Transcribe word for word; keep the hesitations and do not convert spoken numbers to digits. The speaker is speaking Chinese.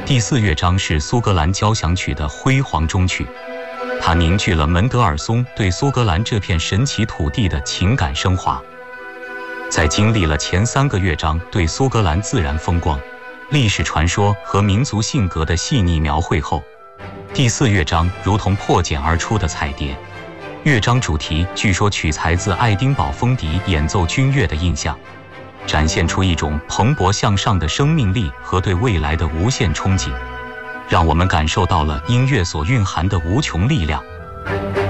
第四乐章是苏格兰交响曲的辉煌终曲，它凝聚了门德尔松对苏格兰这片神奇土地的情感升华。在经历了前三个乐章对苏格兰自然风光、历史传说和民族性格的细腻描绘后，第四乐章如同破茧而出的彩蝶。乐章主题据说取材自爱丁堡风笛演奏军乐的印象，展现出一种蓬勃向上的生命力和对未来的无限憧憬，让我们感受到了音乐所蕴含的无穷力量。